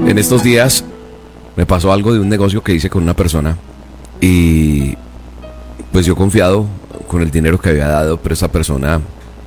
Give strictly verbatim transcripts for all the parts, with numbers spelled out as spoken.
En estos días me pasó algo de un negocio que hice con una persona y pues yo confiado con el dinero que había dado, pero esa persona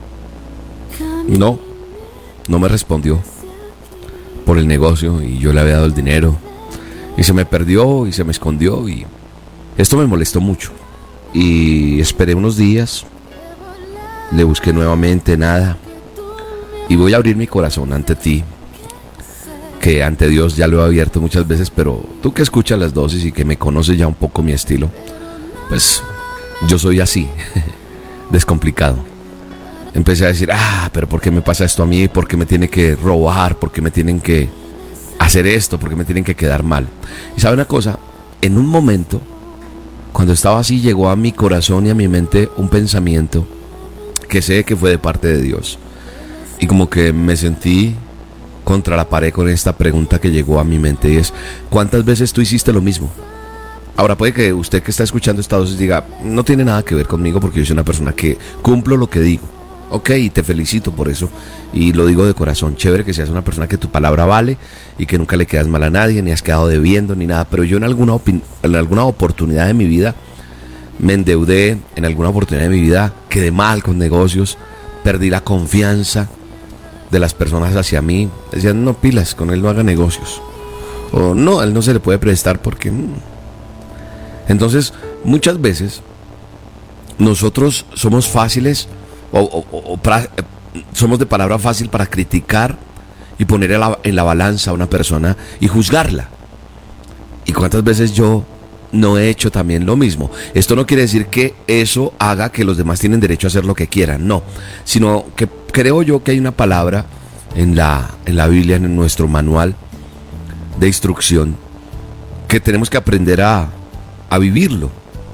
no, no me respondió por el negocio y yo le había dado el dinero y se me perdió y se me escondió y esto me molestó mucho y esperé unos días, le busqué nuevamente, nada, y voy a abrir mi corazón ante ti, que ante Dios ya lo he abierto muchas veces, pero tú que escuchas las dosis y que me conoces ya un poco mi estilo, pues yo soy así, descomplicado. Empecé a decir, ah, pero ¿por qué me pasa esto a mí? ¿Por qué me tiene que robar? ¿Por qué me tienen que hacer esto? ¿Por qué me tienen que quedar mal? Y sabe una cosa, en un momento, cuando estaba así, llegó a mi corazón y a mi mente un pensamiento que sé que fue de parte de Dios. Y como que me sentí contra la pared con esta pregunta que llegó a mi mente y es, ¿cuántas veces tú hiciste lo mismo? Ahora puede que usted que está escuchando esta dosis diga, no tiene nada que ver conmigo porque yo soy una persona que cumplo lo que digo. Ok, y te felicito por eso y lo digo de corazón, chévere que seas una persona que tu palabra vale y que nunca le quedas mal a nadie, ni has quedado debiendo ni nada, pero yo en alguna, opin- en alguna oportunidad de mi vida me endeudé, en alguna oportunidad de mi vida quedé mal con negocios, perdí la confianza de las personas hacia mí, decían, no pilas, con él no haga negocios, o no, a él no se le puede prestar porque... Mm. Entonces, muchas veces nosotros somos fáciles o, o, o, o pra, somos de palabra fácil para criticar y poner en la, en la balanza a una persona y juzgarla. ¿Y cuántas veces yo no he hecho también lo mismo? Esto no quiere decir que eso haga que los demás tienen derecho a hacer lo que quieran, no, sino que creo yo que hay una palabra en la, en la Biblia, en nuestro manual de instrucción, que tenemos que aprender a, a vivirlo.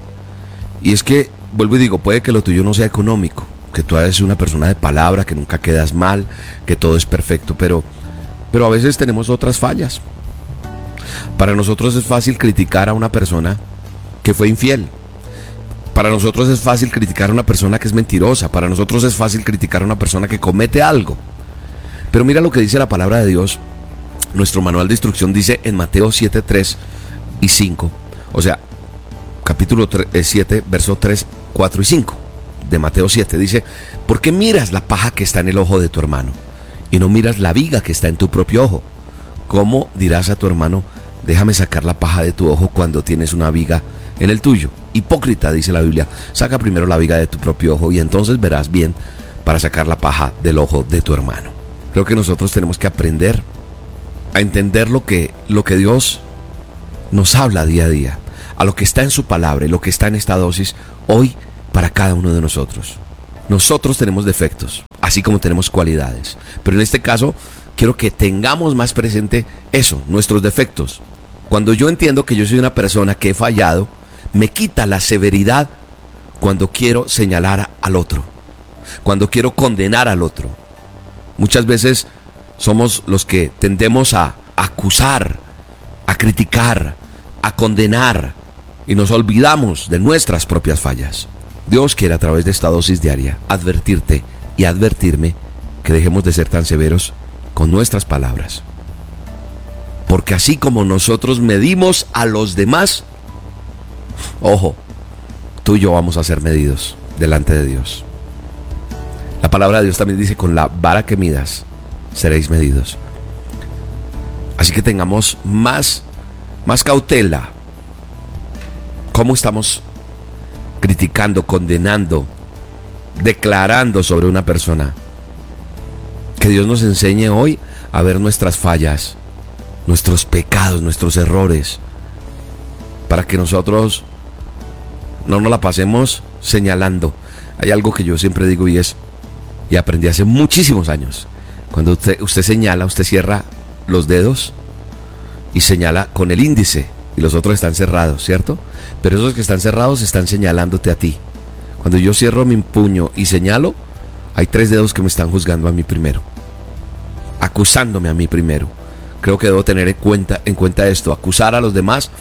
Y es que, vuelvo y digo, puede que lo tuyo no sea económico, que tú eres una persona de palabra, que nunca quedas mal, que todo es perfecto, pero, pero a veces tenemos otras fallas. Para nosotros es fácil criticar a una persona que fue infiel. Para nosotros es fácil criticar a una persona que es mentirosa. Para nosotros es fácil criticar a una persona que comete algo. Pero mira lo que dice la palabra de Dios. Nuestro manual de instrucción dice en Mateo siete, tres y cinco. O sea, capítulo siete, versos tres, cuatro y cinco de Mateo siete. Dice, ¿por qué miras la paja que está en el ojo de tu hermano y no miras la viga que está en tu propio ojo? ¿Cómo dirás a tu hermano, déjame sacar la paja de tu ojo cuando tienes una viga en el tuyo? Hipócrita, dice la Biblia, saca primero la viga de tu propio ojo y entonces verás bien para sacar la paja del ojo de tu hermano. Creo que nosotros tenemos que aprender a entender lo que, lo que Dios nos habla día a día, a lo que está en su palabra y lo que está en esta dosis hoy para cada uno de nosotros. Nosotros tenemos defectos, así como tenemos cualidades, pero en este caso quiero que tengamos más presente eso, nuestros defectos. Cuando yo entiendo que yo soy una persona que he fallado, me quita la severidad cuando quiero señalar al otro, cuando quiero condenar al otro. Muchas veces somos los que tendemos a acusar, a criticar, a condenar y nos olvidamos de nuestras propias fallas. Dios quiere a través de esta dosis diaria advertirte y advertirme que dejemos de ser tan severos con nuestras palabras. Porque así como nosotros medimos a los demás, ojo, tú y yo vamos a ser medidos delante de Dios. La palabra de Dios también dice, con la vara que midas, seréis medidos. Así que tengamos más, más cautela. ¿Cómo estamos criticando, condenando, declarando sobre una persona? Que Dios nos enseñe hoy a ver nuestras fallas, nuestros pecados, nuestros errores, para que nosotros no nos la pasemos señalando. Hay algo que yo siempre digo y es, y aprendí hace muchísimos años, cuando usted, usted señala, usted cierra los dedos y señala con el índice y los otros están cerrados, ¿cierto? Pero esos que están cerrados están señalándote a ti. Cuando yo cierro mi puño y señalo, hay tres dedos que me están juzgando a mí primero, acusándome a mí primero. Creo que debo tener en cuenta, en cuenta esto. Acusar a los demás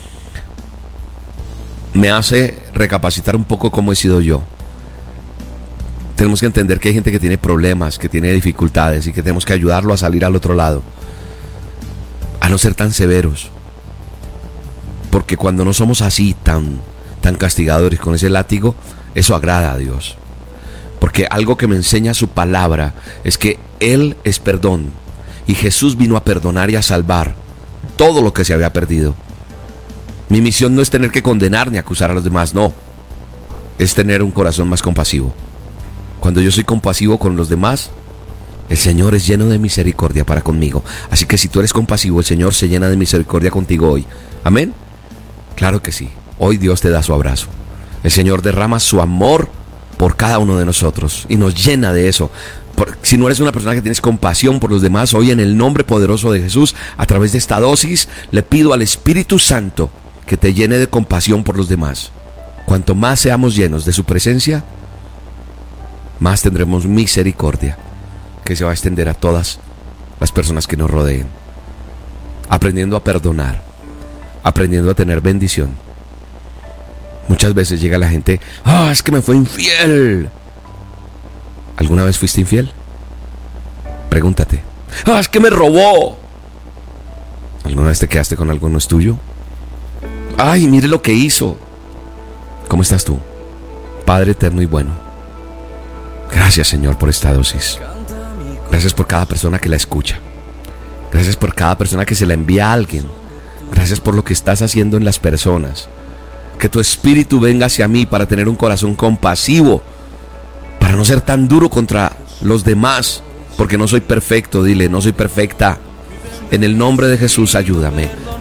me hace recapacitar un poco cómo he sido yo. Tenemos que entender que hay gente que tiene problemas, que tiene dificultades y que tenemos que ayudarlo a salir al otro lado. a no ser tan severos. Porque cuando no somos así, tan, tan castigadores con ese látigo, eso agrada a Dios. Porque algo que me enseña su palabra es que Él es perdón. Y Jesús vino a perdonar y a salvar todo lo que se había perdido. Mi misión no es tener que condenar ni acusar a los demás, no. Es tener un corazón más compasivo. Cuando yo soy compasivo con los demás, el Señor es lleno de misericordia para conmigo. Así que si tú eres compasivo, el Señor se llena de misericordia contigo hoy. ¿Amén? Claro que sí. Hoy Dios te da su abrazo. El Señor derrama su amor por cada uno de nosotros y nos llena de eso. Por, si no eres una persona que tienes compasión por los demás, hoy en el nombre poderoso de Jesús, a través de esta dosis, le pido al Espíritu Santo que te llene de compasión por los demás. Cuanto más seamos llenos de su presencia, más tendremos misericordia que se va a extender a todas las personas que nos rodeen. Aprendiendo a perdonar, aprendiendo a tener bendición. Muchas veces llega la gente, ah, es que me fue infiel. ¿Alguna vez fuiste infiel? Pregúntate. Ah, es que me robó. ¿Alguna vez te quedaste con algo no es tuyo? Ay, mire lo que hizo. ¿Cómo estás tú? Padre eterno y bueno, gracias, Señor, por esta dosis. Gracias por cada persona que la escucha. Gracias por cada persona que se la envía a alguien. Gracias por lo que estás haciendo en las personas. Que tu espíritu venga hacia mí para tener un corazón compasivo, para no ser tan duro contra los demás, porque no soy perfecto. Dile, no soy perfecta. En el nombre de Jesús, ayúdame.